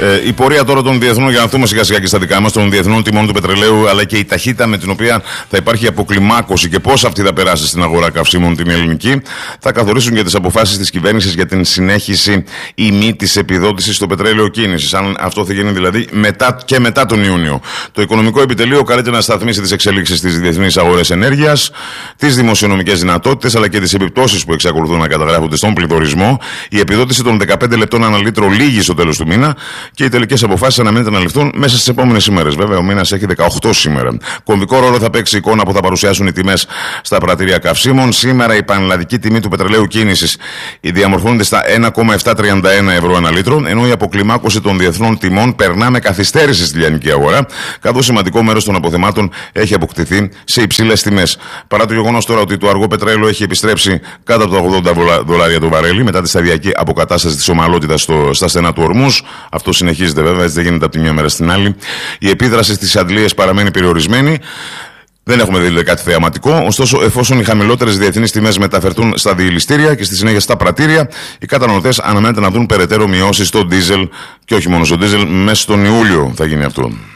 Η πορεία τώρα των διεθνών, για να δούμε σιγά σιγά και στα δικά μας, των διεθνών τιμών του πετρελαίου, αλλά και η ταχύτητα με την οποία θα υπάρχει αποκλιμάκωση και πώς αυτή θα περάσει στην αγορά καυσίμων την ελληνική, θα καθορίσουν και τις αποφάσεις της κυβέρνησης για την συνέχιση ή μη της επιδότησης στο πετρέλαιο κίνησης. Αν αυτό θα γίνει δηλαδή μετά τον Ιούνιο. Το Οικονομικό Επιτελείο καλείται να σταθμίσει τις εξελίξεις στις διεθνείς αγορές ενέργειας, τις δημοσιονομικές δυνατότητες αλλά και τις επιπτώσεις που εξακολουθούν να καταγράφονται στον πληθωρισμό. Η επιδότηση των 15 λεπτών ανά λίτρο λήγει στο τέλος του μήνα και οι τελικές αποφάσεις αναμένεται να ληφθούν μέσα στις επόμενες ημέρες. Βέβαια, ο μήνας έχει 18 σήμερα. Κομβικό ρόλο θα παίξει η εικόνα που θα παρουσιάσουν οι τιμές στα πρατήρια καυσίμων. Σήμερα η πανελλαδική τιμή του πετρελαίου κίνησης διαμορφώνεται στα 1,731 ευρώ ανά λίτρο, ενώ η αποκλιμάκωση των διεθνών τιμών περνά με καθυστέρηση στη λιανική αγορά, καθώς σημαντικό μέρος των αποθεμάτων έχει αποκτηθεί σε υψηλές τιμές. Παρά το γεγονός τώρα ότι το αργό πετρέλαιο έχει επιστρέψει κάτω από τα $80 το βαρέλι μετά τη σταδιακή αποκατάσταση της ομαλότητας στα στενά του Ορμούζ, αυτό συνεχίζεται βέβαια, έτσι δεν γίνεται από τη μια μέρα στην άλλη. Η επίδραση στις αντλίες παραμένει περιορισμένη. Δεν έχουμε δει κάτι θεαματικό, ωστόσο, εφόσον οι χαμηλότερες διεθνείς τιμές μεταφερθούν στα διελιστήρια και στη συνέχεια στα πρατήρια, οι καταναλωτές αναμένεται να δουν περαιτέρω μειώσεις στο ντίζελ και όχι μόνο στο ντίζελ, μέσα στον Ιούλιο θα γίνει αυτό.